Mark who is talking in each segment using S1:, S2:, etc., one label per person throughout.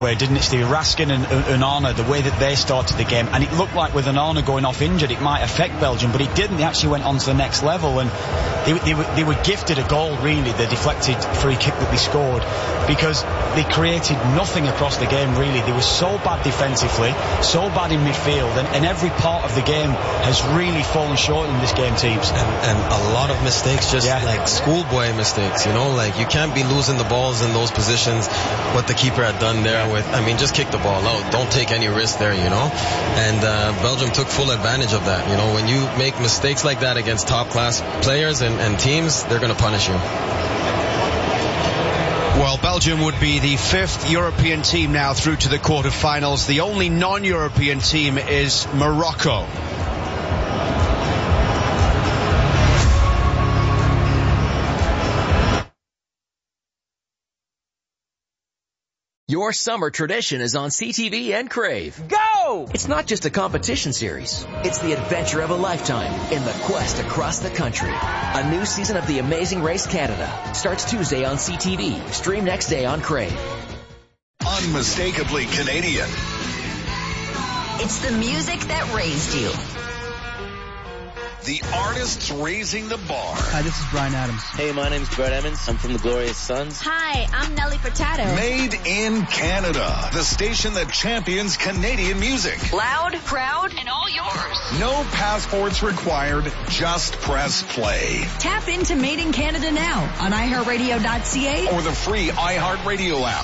S1: Way, didn't it, Steve? Raskin and Onana, the way that they started the game, and it looked like with Onana going off injured it might affect Belgium, but it didn't. They actually went on to the next level, and they were gifted a goal, really, the deflected free kick that they scored, because they created nothing across the game, really. They were so bad defensively, so bad in midfield, and every part of the game has really fallen short in this game, teams.
S2: And a lot of mistakes, just like schoolboy mistakes, you know, like you can't be losing the balls in those positions. What the keeper had done there just kick the ball out. Don't take any risk there, you know. And Belgium took full advantage of that. You know, when you make mistakes like that against top-class players and teams, they're going to punish you.
S3: Well, Belgium would be the 5th European team now through to the quarterfinals. The only non-European team is Morocco.
S4: Your summer tradition is on CTV and Crave.
S5: Go!
S4: It's not just a competition series. It's the adventure of a lifetime in the quest across the country. A new season of The Amazing Race Canada starts Tuesday on CTV. Stream next day on Crave.
S6: Unmistakably Canadian.
S7: It's the music that raised you.
S6: The artists raising the bar.
S8: Hi, this is Bryan Adams.
S9: Hey, my name's Brett Emmons. I'm from the Glorious Sons.
S7: Hi, I'm Nelly Furtado.
S6: Made in Canada. The station that champions Canadian music.
S7: Loud, proud, and all yours.
S6: No passports required. Just press play.
S7: Tap into Made in Canada now on iHeartRadio.ca
S6: or the free iHeartRadio app.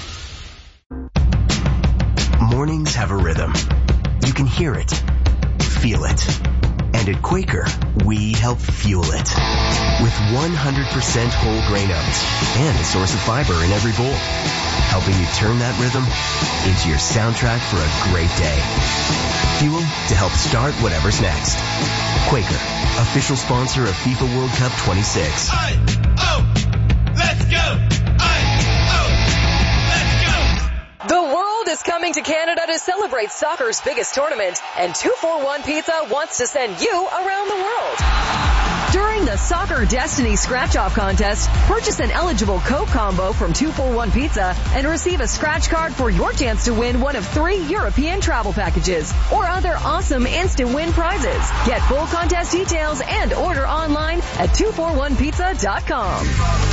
S10: Mornings have a rhythm. You can hear it, feel it. And at Quaker, we help fuel it. With 100% whole grain oats and a source of fiber in every bowl. Helping you turn that rhythm into your soundtrack for a great day. Fuel to help start whatever's next. Quaker, official sponsor of FIFA World Cup 26.
S5: Let's go!
S11: The world is coming to Canada to celebrate soccer's biggest tournament, and 241 Pizza wants to send you around the world. During the Soccer Destiny Scratch-Off Contest, purchase an eligible Coke combo from 241 Pizza and receive a scratch card for your chance to win one of 3 European travel packages or other awesome instant win prizes. Get full contest details and order online at 241pizza.com.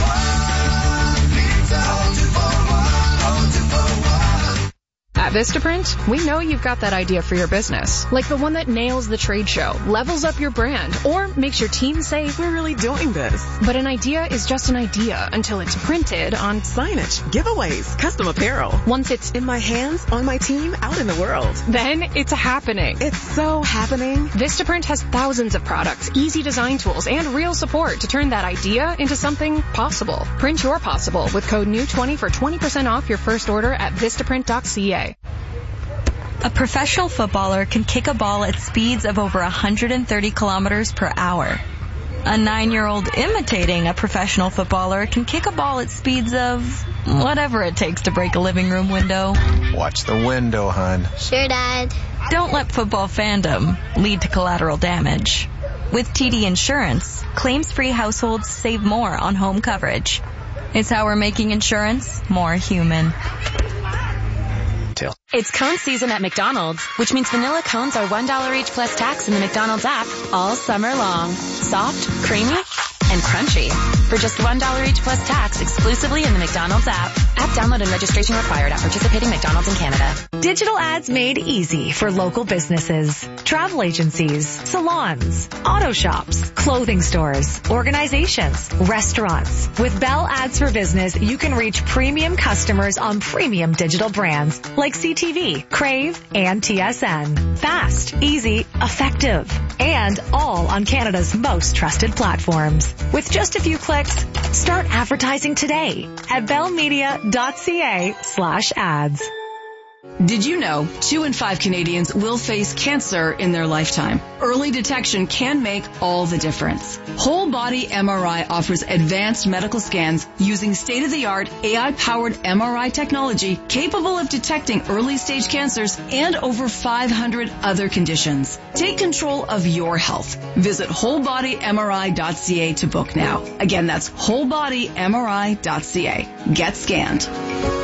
S12: At Vistaprint, we know you've got that idea for your business, like the one that nails the trade show, levels up your brand, or makes your team say, we're really doing this. But an idea is just an idea until it's printed on signage, giveaways, custom apparel. Once it's in my hands, on my team, out in the world. Then it's happening. It's so happening. Vistaprint has thousands of products, easy design tools, and real support to turn that idea into something possible. Print your possible with code NEW20 for 20% off your first order at Vistaprint.ca.
S13: A professional footballer can kick a ball at speeds of over 130 kilometers per hour. A 9-year-old imitating a professional footballer can kick a ball at speeds of whatever it takes to break a living room window.
S14: Watch the window, hon.
S13: Sure, Dad. Don't let football fandom lead to collateral damage. With TD Insurance, claims-free households save more on home coverage. It's how we're making insurance more human.
S15: It's cone season at McDonald's, which means vanilla cones are $1 each plus tax in the McDonald's app all summer long. Soft, creamy, and crunchy. For just $1 each plus tax exclusively in the McDonald's app. App download and registration required at participating McDonald's in Canada.
S16: Digital ads made easy for local businesses, travel agencies, salons, auto shops, clothing stores, organizations, restaurants. With Bell Ads for Business, you can reach premium customers on premium digital brands like CTV, Crave, and TSN. Fast, easy, effective, and all on Canada's most trusted platforms. With just a few clicks, start advertising today at bellmedia.ca/ads.
S17: Did you know 2 in 5 Canadians will face cancer in their lifetime? Early detection can make all the difference. Whole Body MRI offers advanced medical scans using state-of-the-art AI-powered MRI technology capable of detecting early-stage cancers and over 500 other conditions. Take control of your health. Visit wholebodymri.ca to book now. Again, that's wholebodymri.ca. Get scanned.